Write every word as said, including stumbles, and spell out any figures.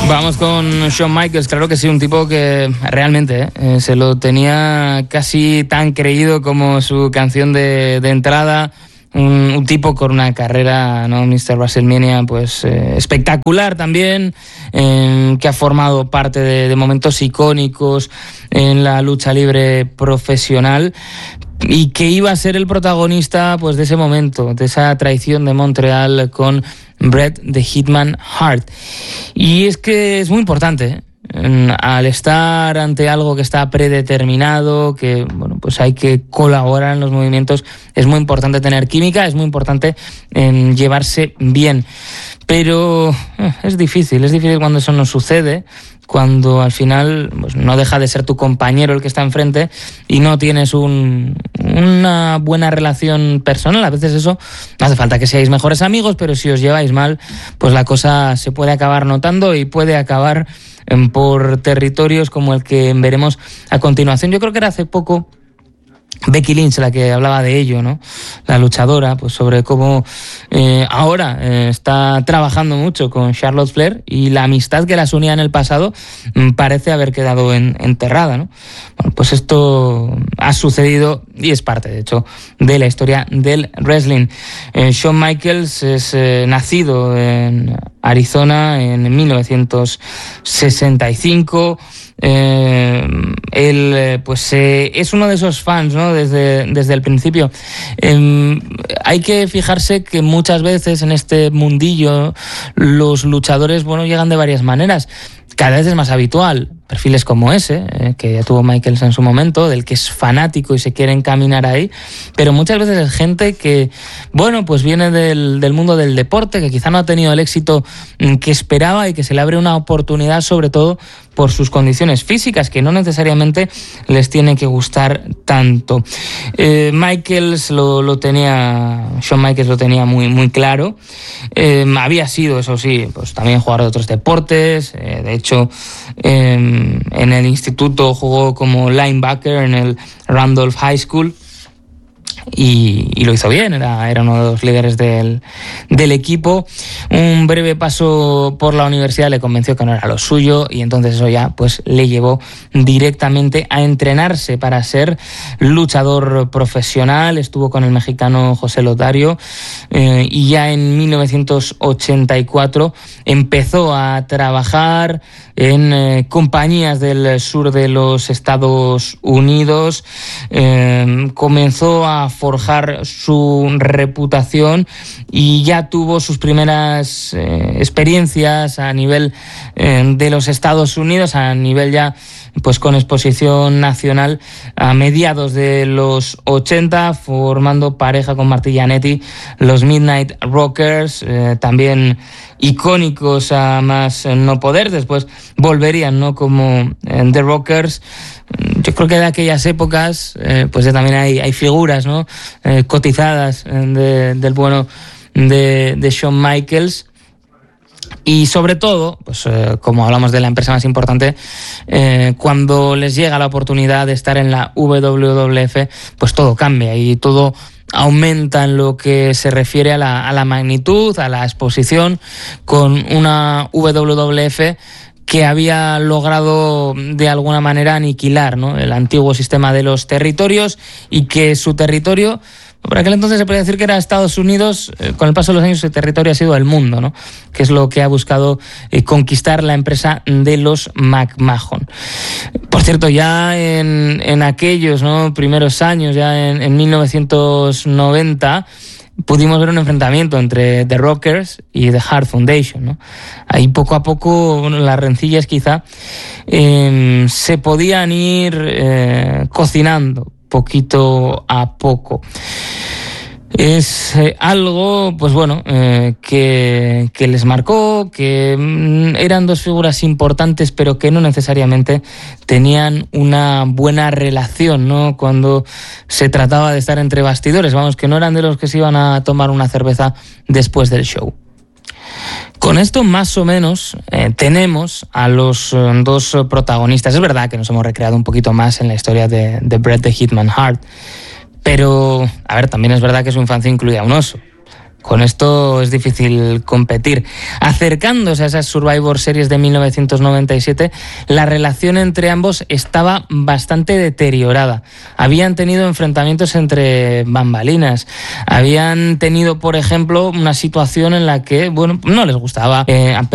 Vamos con Shawn Michaels, claro que sí, un tipo que realmente eh, se lo tenía casi tan creído como su canción de, de entrada. Un, un tipo con una carrera, ¿no? mister WrestleMania, pues eh, espectacular también, eh, que ha formado parte de, de momentos icónicos en la lucha libre profesional y que iba a ser el protagonista, pues, de ese momento, de esa traición de Montreal con Bret the Hitman Hart. Y es que es muy importante, ¿eh? Al estar ante algo que está predeterminado, que bueno, pues hay que colaborar en los movimientos, es muy importante tener química, es muy importante eh, llevarse bien. Pero eh, es difícil, es difícil cuando eso no sucede, cuando al final pues, no deja de ser tu compañero el que está enfrente y no tienes un, una buena relación personal. A veces eso no hace falta que seáis mejores amigos, pero si os lleváis mal, pues la cosa se puede acabar notando y puede acabar eh, por territorios como el que veremos a continuación. Yo creo que era hace poco Becky Lynch la que hablaba de ello, ¿no? La luchadora, pues sobre cómo eh, ahora eh, está trabajando mucho con Charlotte Flair y la amistad que las unía en el pasado mm, parece haber quedado en, enterrada, ¿no? Bueno, pues esto ha sucedido y es parte, de hecho, de la historia del wrestling. Eh, Shawn Michaels es eh, nacido en Arizona en mil novecientos sesenta y cinco. Eh, él eh, pues eh, es uno de esos fans, ¿no? Desde, desde el principio. Eh, hay que fijarse que muchas veces en este mundillo los luchadores, bueno, llegan de varias maneras. Cada vez es más habitual perfiles como ese, eh, que ya tuvo Michaels en su momento, del que es fanático y se quiere encaminar ahí, pero muchas veces es gente que, bueno, pues viene del, del mundo del deporte, que quizá no ha tenido el éxito que esperaba y que se le abre una oportunidad, sobre todo por sus condiciones físicas, que no necesariamente les tiene que gustar tanto. Eh, Michaels lo, lo tenía, Shawn Michaels lo tenía muy, muy claro. Eh, había sido, eso sí, pues también jugador de otros deportes. Eh, de hecho, eh, en el instituto jugó como linebacker en el Randolph High School. Y, y lo hizo bien, era, era uno de los líderes del, del equipo. Un breve paso por la universidad le convenció que no era lo suyo y entonces eso ya pues le llevó directamente a entrenarse para ser luchador profesional. Estuvo con el mexicano José Lotario eh, y ya en mil novecientos ochenta y cuatro empezó a trabajar en eh, compañías del sur de los Estados Unidos. Eh, comenzó a forjar su reputación y ya tuvo sus primeras eh, experiencias a nivel eh, de los Estados Unidos, a nivel ya pues con exposición nacional a mediados de los ochenta, formando pareja con Marty Jannetty, los Midnight Rockers, eh, también icónicos a más no poder. Después volverían, ¿no? Como eh, The Rockers. Yo creo que de aquellas épocas eh, pues también hay, hay figuras, ¿no? eh, cotizadas eh, de, del bueno de, de Shawn Michaels. Y sobre todo, pues eh, como hablamos de la empresa más importante, eh, cuando les llega la oportunidad de estar en la W W F, pues todo cambia y todo aumenta en lo que se refiere a la, a la magnitud, a la exposición, con una W W F que había logrado de alguna manera aniquilar, ¿no? el antiguo sistema de los territorios y que su territorio, por aquel entonces se podía decir que era Estados Unidos, eh, con el paso de los años su territorio ha sido el mundo, ¿no? que es lo que ha buscado eh, conquistar la empresa de los McMahon. Por cierto, ya en, en aquellos, ¿no? primeros años, ya en, en mil novecientos noventa, pudimos ver un enfrentamiento entre The Rockers y The Hart Foundation, ¿no? Ahí poco a poco, bueno, las rencillas quizá eh, se podían ir eh, cocinando poquito a poco. Es eh, algo, pues bueno, eh, que, que les marcó, que mm, eran dos figuras importantes, pero que no necesariamente tenían una buena relación, ¿no? Cuando se trataba de estar entre bastidores, vamos, que no eran de los que se iban a tomar una cerveza después del show. Con esto, más o menos, eh, tenemos a los eh, dos protagonistas. Es verdad que nos hemos recreado un poquito más en la historia de, de Bret the Hitman Hart, pero, a ver, también es verdad que su infancia incluía un oso. con esto es difícil competir. Acercándose a esas Survivor Series de mil novecientos noventa y siete, la relación entre ambos estaba bastante deteriorada. Habían tenido enfrentamientos entre bambalinas, habían tenido, por ejemplo, una situación en la que, bueno, no les gustaba eh,